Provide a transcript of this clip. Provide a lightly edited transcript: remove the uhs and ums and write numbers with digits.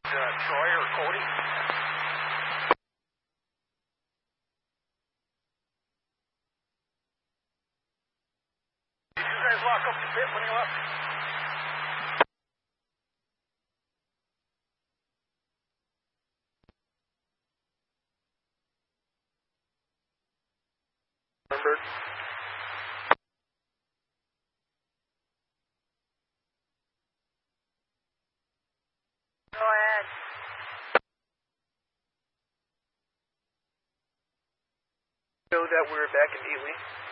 Troy or Cody? Did you guys lock up the pit when you left? Remember? Go ahead. Know that we're back in Ely.